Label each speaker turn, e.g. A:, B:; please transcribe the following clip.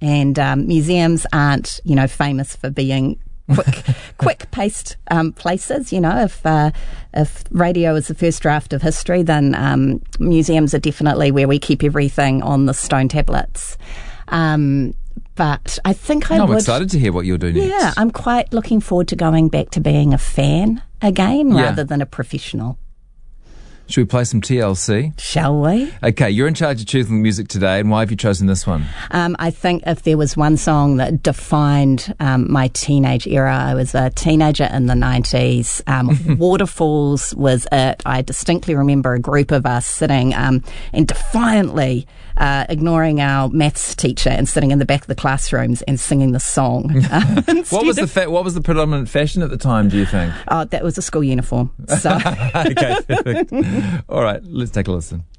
A: And museums aren't, famous for being quick-paced places. If radio is the first draft of history, then museums are definitely where we keep everything on the stone tablets. But I think I'm
B: excited to hear what you'll do next.
A: Yeah, I'm quite looking forward to going back to being a fan again rather than a professional.
B: Should we play some TLC?
A: Shall we?
B: Okay, you're in charge of choosing music today, and why have you chosen this one?
A: I think if there was one song that defined my teenage era, I was a teenager in the 90s. Waterfalls was it. I distinctly remember a group of us sitting and defiantly ignoring our maths teacher and sitting in the back of the classrooms and singing the song.
B: What was the predominant fashion at the time, do you think?
A: That was a school uniform. So.
B: Okay, perfect. All right, let's take a listen.